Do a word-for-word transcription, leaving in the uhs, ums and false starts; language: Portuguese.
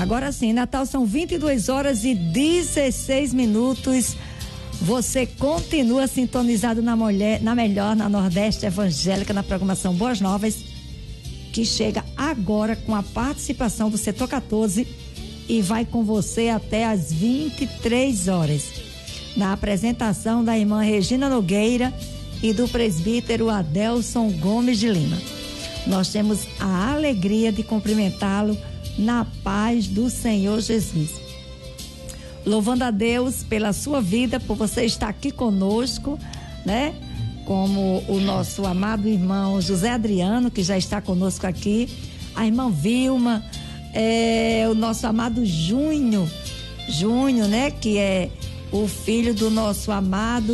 Agora sim, Natal são vinte e duas horas e dezesseis minutos. Você continua sintonizado na, mulher, na melhor, na Nordeste Evangélica, na programação Boas Novas, que chega agora com a participação do Setor quatorze e vai com você até às vinte e três horas. Na apresentação da irmã Regina Nogueira e do presbítero Adelson Gomes de Lima. Nós temos a alegria de cumprimentá-lo na paz do Senhor Jesus. Louvando a Deus pela sua vida, por você estar aqui conosco, né? Como o nosso amado irmão José Adriano, que já está conosco aqui, a irmã Vilma, é, o nosso amado Júnior, Júnior, né? Que é o filho do nosso amado